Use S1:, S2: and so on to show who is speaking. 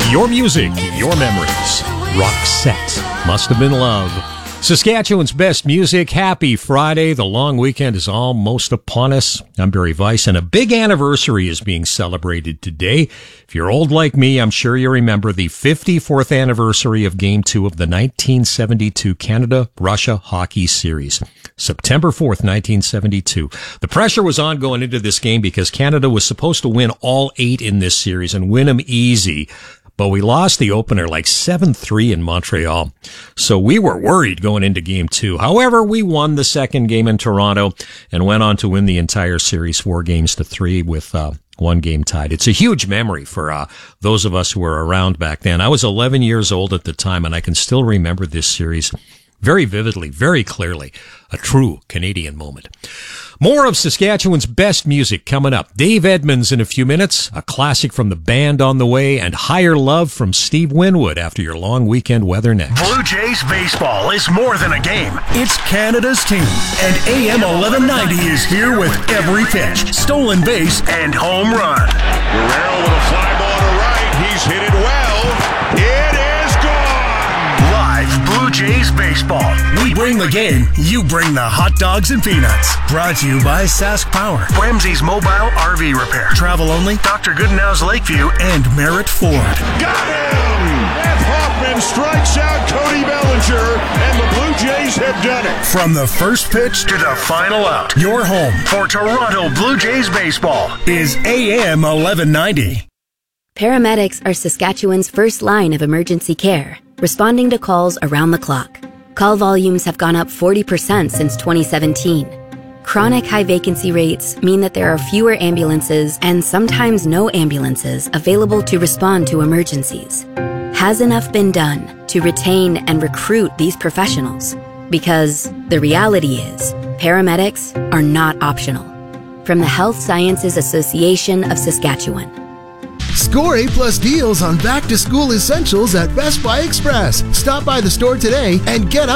S1: Your music, your memories. Roxette, Must Have Been Love. Saskatchewan's best music. Happy Friday. The long weekend is almost upon us. I'm Barry Weiss, and a big anniversary is being celebrated today. If you're old like me, I'm sure you remember the 54th anniversary of Game 2 of the 1972 Canada-Russia Hockey Series. September 4th, 1972. The pressure was on going into this game because Canada was supposed to win all 8 in this series and win them easy. But we lost the opener like 7-3 in Montreal. So we were worried going into Game 2. However, we won the second game in Toronto and went on to win the entire series 4-3 with one game tied. It's a huge memory for those of us who were around back then. I was 11 years old at the time, and I can still remember this series very vividly, very clearly. A true Canadian moment. More of Saskatchewan's best music coming up. Dave Edmunds in a few minutes, a classic from the band on the way, and Higher Love from Steve Winwood after your long weekend weather next.
S2: Blue Jays baseball is more than a game. It's Canada's team. And AM 1190 is here with every pitch, stolen base, and home run.
S3: Guerrero with a fly ball to right. He's hit it well. It is gone.
S2: Live Blue Jays baseball. We bring the game. You bring the hot dogs and peanuts. Brought to you by Sask Power, Ramsey's Mobile RV Repair, Travel Only, Dr. Goodenow's Lakeview, and Merritt Ford.
S3: Got him! F. Hoffman strikes out Cody Bellinger, and the Blue Jays have done it.
S2: From the first pitch to the final out, your home for Toronto Blue Jays baseball is AM 1190.
S4: Paramedics are Saskatchewan's first line of emergency care, responding to calls around the clock. Call volumes have gone up 40% since 2017. Chronic high vacancy rates mean that there are fewer ambulances and sometimes no ambulances available to respond to emergencies. Has enough been done to retain and recruit these professionals? Because the reality is, paramedics are not optional. From the Health Sciences Association of Saskatchewan.
S5: Score A+ deals on back-to-school essentials at Best Buy Express. Stop by the store today and get